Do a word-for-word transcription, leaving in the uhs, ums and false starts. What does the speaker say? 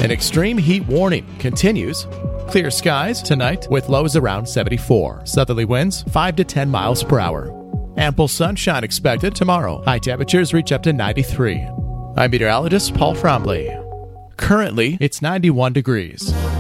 An extreme heat warning continues. Clear skies tonight with lows around seventy-four. Southerly winds five to ten miles per hour. Ample sunshine expected tomorrow. High temperatures reach up to ninety-three. I'm meteorologist Paul Fromley. Currently, it's ninety-one degrees.